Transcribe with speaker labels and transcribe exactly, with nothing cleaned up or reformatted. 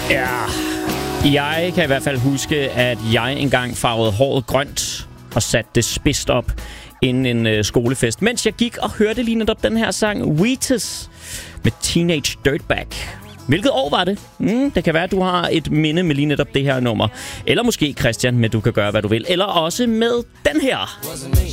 Speaker 1: Ja, jeg kan i hvert fald huske, at jeg engang farvede håret grønt og satte det spidst op inden en øh, skolefest, mens jeg gik og hørte lige netop den her sang Wheatus med Teenage Dirtbag. Hvilket år var det? Mm, det kan være, at du har et minde med lige netop det her nummer. Eller måske, Christian, med du kan gøre, hvad du vil. Eller også med den her.